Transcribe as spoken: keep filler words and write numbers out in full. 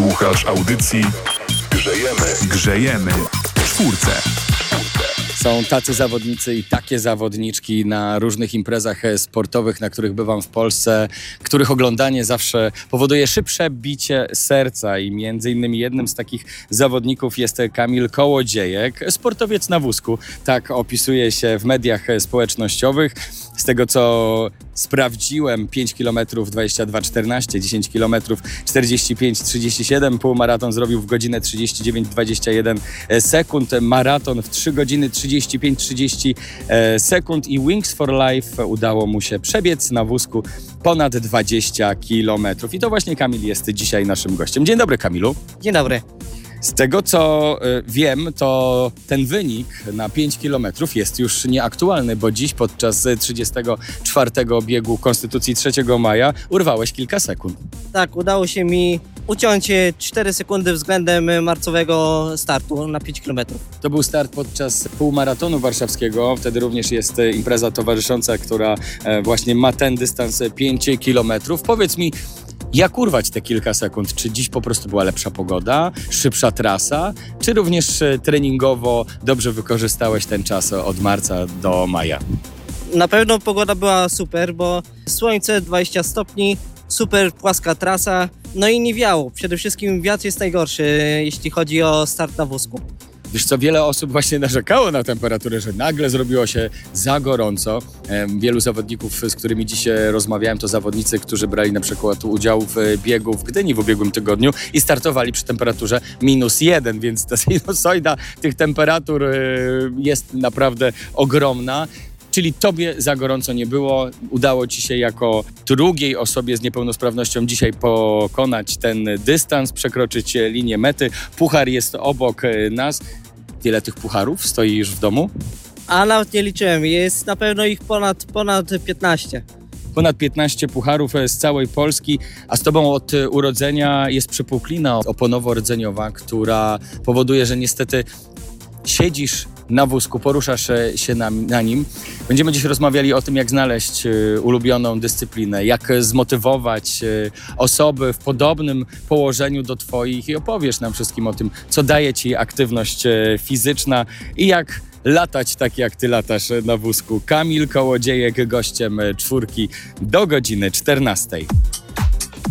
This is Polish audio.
Słuchasz audycji Grzejemy. Grzejemy w czwórce. Są tacy zawodnicy i takie zawodniczki na różnych imprezach sportowych, na których bywam w Polsce, których oglądanie zawsze powoduje szybsze bicie serca i między innymi jednym z takich zawodników jest Kamil Kołodziejek, sportowiec na wózku. Tak opisuje się w mediach społecznościowych. Z tego co sprawdziłem, pięć kilometrów dwadzieścia dwa czternaście, dziesięć kilometrów czterdzieści pięć trzydzieści siedem, półmaraton zrobił w godzinę trzydzieści dziewięć dwadzieścia jeden sekund, maraton w trzy godziny trzydzieści pięć trzydzieści sekund i Wings for Life udało mu się przebiec na wózku ponad dwadzieścia kilometrów. I to właśnie Kamil jest dzisiaj naszym gościem. Dzień dobry, Kamilu. Dzień dobry. Z tego co wiem, to ten wynik na pięć kilometrów jest już nieaktualny, bo dziś podczas trzydziestego czwartego biegu Konstytucji trzeciego maja urwałeś kilka sekund. Tak, udało się mi uciąć cztery sekundy względem marcowego startu na pięć kilometrów. To był start podczas półmaratonu warszawskiego, wtedy również jest impreza towarzysząca, która właśnie ma ten dystans pięć kilometrów. Powiedz mi, jak urwać te kilka sekund? Czy dziś po prostu była lepsza pogoda, szybsza trasa, czy również treningowo dobrze wykorzystałeś ten czas od marca do maja? Na pewno pogoda była super, bo słońce, dwadzieścia stopni, super płaska trasa, no i nie wiało. Przede wszystkim wiatr jest najgorszy, jeśli chodzi o start na wózku. Wiesz co, wiele osób właśnie narzekało na temperaturę, że nagle zrobiło się za gorąco. Wielu zawodników, z którymi dzisiaj rozmawiałem, to zawodnicy, którzy brali na przykład udział w biegu w Gdyni w ubiegłym tygodniu i startowali przy temperaturze minus jeden, więc ta sinusoida tych temperatur jest naprawdę ogromna. Czyli tobie za gorąco nie było, udało ci się jako drugiej osobie z niepełnosprawnością dzisiaj pokonać ten dystans, przekroczyć linię mety. Puchar jest obok nas. Wiele tych pucharów stoi już w domu? A nawet nie liczyłem, jest na pewno ich ponad, ponad piętnaście. Ponad piętnaście pucharów z całej Polski, a z tobą od urodzenia jest przypuklina oponowo-rdzeniowa, która powoduje, że niestety siedzisz na wózku, poruszasz się na, na nim. Będziemy dziś rozmawiali o tym, jak znaleźć y, ulubioną dyscyplinę, jak zmotywować y, osoby w podobnym położeniu do twoich i opowiesz nam wszystkim o tym, co daje ci aktywność y, fizyczna i jak latać tak, jak ty latasz na wózku. Kamil Kołodziejek, gościem czwórki do godziny czternastej.